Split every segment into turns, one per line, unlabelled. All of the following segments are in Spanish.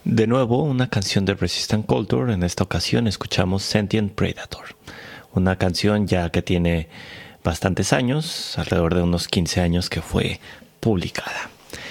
De nuevo, una canción de Resistant Culture. En esta ocasión escuchamos Sentient Predator, una canción ya que tiene bastantes años, alrededor de unos 15 años que fue publicada.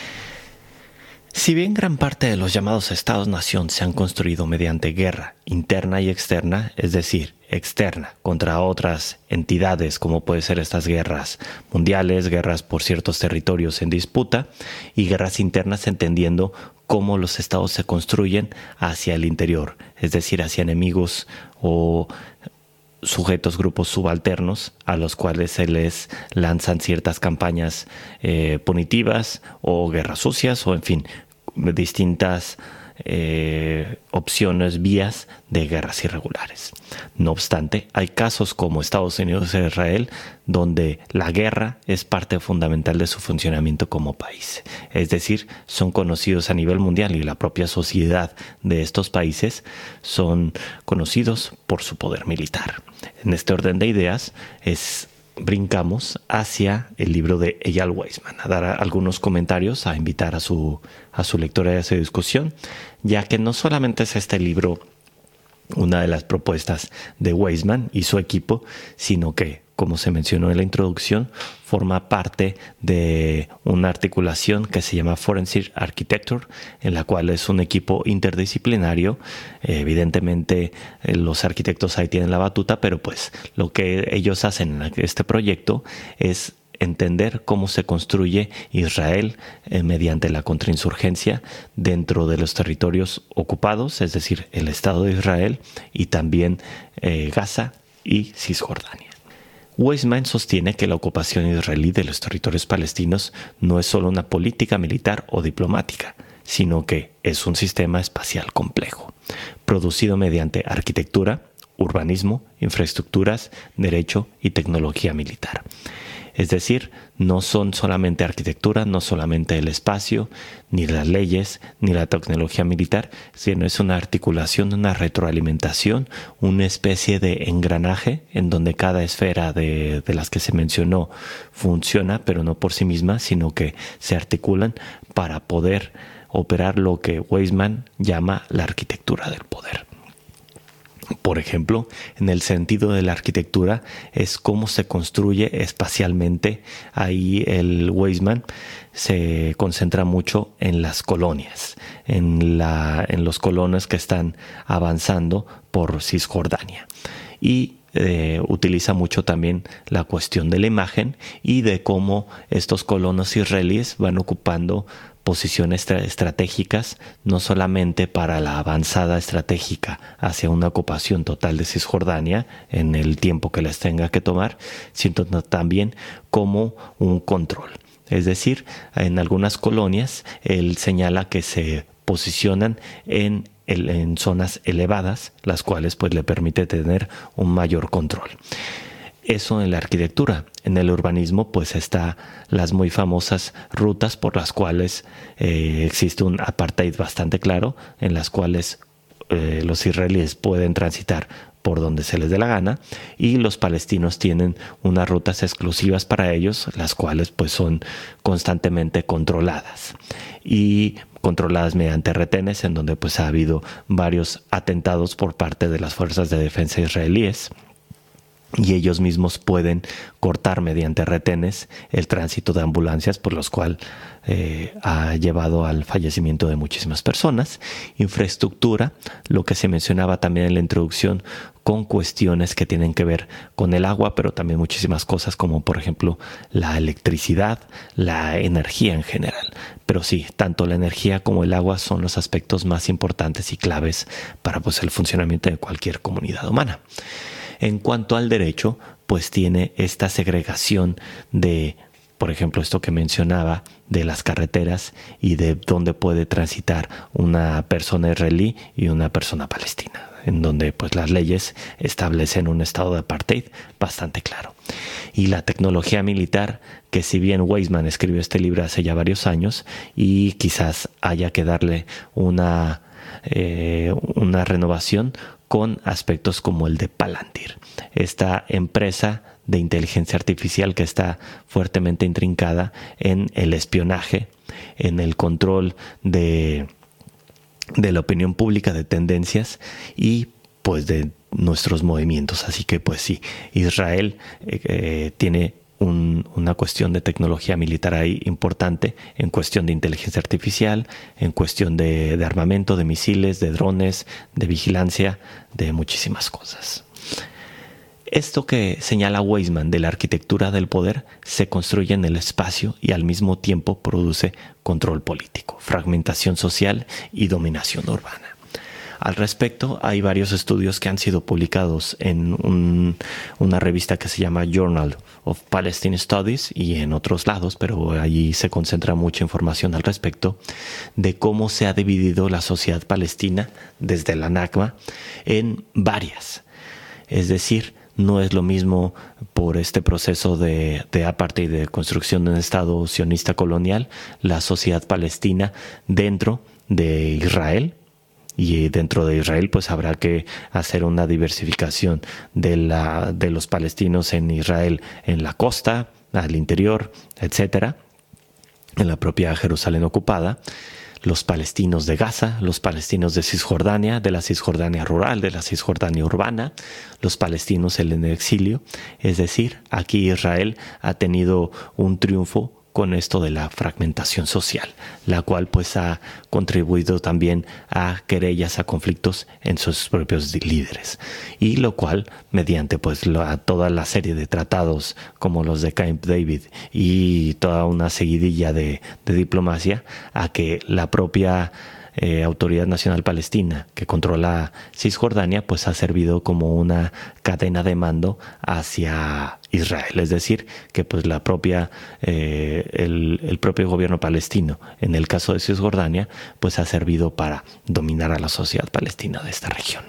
Si bien gran parte de los llamados Estados-nación se han construido mediante guerra interna y externa, es decir, externa contra otras entidades, como pueden ser estas guerras mundiales, guerras por ciertos territorios en disputa, y guerras internas entendiendo cómo los estados se construyen hacia el interior, es decir, hacia enemigos o sujetos, grupos subalternos a los cuales se les lanzan ciertas campañas punitivas o guerras sucias o en fin, distintas opciones, vías de guerras irregulares. No obstante, hay casos como Estados Unidos e Israel donde la guerra es parte fundamental de su funcionamiento como país. Es decir, son conocidos a nivel mundial y la propia sociedad de estos países son conocidos por su poder militar. En este orden de ideas brincamos hacia el libro de Eyal Weizman, a dar algunos comentarios, a invitar a su lectora a esa discusión, ya que no solamente es este libro una de las propuestas de Weizman y su equipo, sino que, como se mencionó en la introducción, forma parte de una articulación que se llama Forensic Architecture, en la cual es un equipo interdisciplinario. Evidentemente, los arquitectos ahí tienen la batuta, pero pues lo que ellos hacen en este proyecto es entender cómo se construye Israel mediante la contrainsurgencia dentro de los territorios ocupados, es decir, el Estado de Israel y también Gaza y Cisjordania. Weizman sostiene que la ocupación israelí de los territorios palestinos no es solo una política militar o diplomática, sino que es un sistema espacial complejo, producido mediante arquitectura, urbanismo, infraestructuras, derecho y tecnología militar. Es decir, no son solamente arquitectura, no solamente el espacio, ni las leyes, ni la tecnología militar, sino es una articulación, una retroalimentación, una especie de engranaje en donde cada esfera de las que se mencionó funciona, pero no por sí misma, sino que se articulan para poder operar lo que Weizman llama la arquitectura del poder. Por ejemplo, en el sentido de la arquitectura es cómo se construye espacialmente. Ahí el Weizman se concentra mucho en las colonias, en los colonos que están avanzando por Cisjordania. Y utiliza mucho también la cuestión de la imagen y de cómo estos colonos israelíes van ocupando posiciones estratégicas, no solamente para la avanzada estratégica hacia una ocupación total de Cisjordania en el tiempo que les tenga que tomar, sino también como un control. Es decir, en algunas colonias él señala que se posicionan en zonas elevadas, las cuales pues le permite tener un mayor control. Eso en la arquitectura. En el urbanismo pues está las muy famosas rutas por las cuales existe un apartheid bastante claro, en las cuales los israelíes pueden transitar por donde se les dé la gana y los palestinos tienen unas rutas exclusivas para ellos, las cuales pues son constantemente controladas y controladas mediante retenes, en donde pues ha habido varios atentados por parte de las fuerzas de defensa israelíes. Y ellos mismos pueden cortar mediante retenes el tránsito de ambulancias, por los cuales ha llevado al fallecimiento de muchísimas personas. Infraestructura, lo que se mencionaba también en la introducción, con cuestiones que tienen que ver con el agua, pero también muchísimas cosas como por ejemplo la electricidad, la energía en general. Pero sí, tanto la energía como el agua son los aspectos más importantes y claves para pues, el funcionamiento de cualquier comunidad humana. En cuanto al derecho, pues tiene esta segregación de, por ejemplo, esto que mencionaba, de las carreteras y de dónde puede transitar una persona israelí y una persona palestina, en donde pues las leyes establecen un estado de apartheid bastante claro. Y la tecnología militar, que si bien Weizman escribió este libro hace ya varios años y quizás haya que darle una renovación con aspectos como el de Palantir, esta empresa de inteligencia artificial que está fuertemente intrincada en el espionaje, en el control de de la opinión pública, de tendencias y pues de nuestros movimientos. Así que pues sí, Israel tiene una cuestión de tecnología militar ahí importante, en cuestión de inteligencia artificial, en cuestión de armamento, de misiles, de drones, de vigilancia, de muchísimas cosas. Esto que señala Weizmann de la arquitectura del poder se construye en el espacio y al mismo tiempo produce control político, fragmentación social y dominación urbana. Al respecto, hay varios estudios que han sido publicados en una revista que se llama Journal of Palestine Studies y en otros lados, pero allí se concentra mucha información al respecto de cómo se ha dividido la sociedad palestina desde la Nakba en varias. Es decir, no es lo mismo por este proceso de apartheid y de construcción de un Estado sionista colonial, la sociedad palestina dentro de Israel. Y dentro de Israel pues habrá que hacer una diversificación de los palestinos en Israel, en la costa, al interior, etcétera, en la propia Jerusalén ocupada, los palestinos de Gaza, los palestinos de Cisjordania, de la Cisjordania rural, de la Cisjordania urbana, los palestinos en el exilio. Es decir, aquí Israel ha tenido un triunfo con esto de la fragmentación social, la cual pues ha contribuido también a querellas, a conflictos en sus propios líderes, y lo cual mediante pues toda la serie de tratados como los de Camp David y toda una seguidilla de diplomacia, a que la propia Autoridad Nacional Palestina que controla Cisjordania pues ha servido como una cadena de mando hacia Israel, es decir, que pues la propia el propio gobierno palestino en el caso de Cisjordania pues ha servido para dominar a la sociedad palestina de esta región.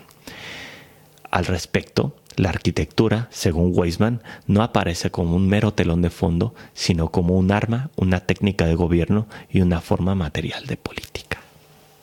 Al respecto, la arquitectura, según Weizmann, no aparece como un mero telón de fondo, sino como un arma, una técnica de gobierno y una forma material de política.